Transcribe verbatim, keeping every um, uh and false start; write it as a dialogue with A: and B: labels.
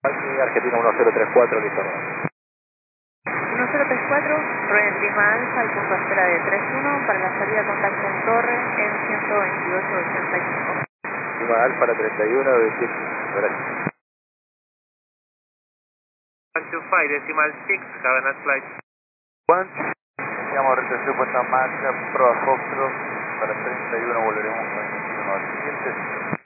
A: Argentina uno cero tres cuatro, listo.
B: uno cero tres cuatro, Royal Lima Alfa, el punto de espera de tres uno para la salida contacto en torre en ciento veintiocho ochenta y cinco.
A: Lima Alfa la treinta y uno, veintiocho, gracias.
C: one two five, decimal six, have a nice flight.
A: One, iniciamos retrocesión puesta en marcha, prueba Foxtrot, para treinta y uno volveremos con el destino al siguiente.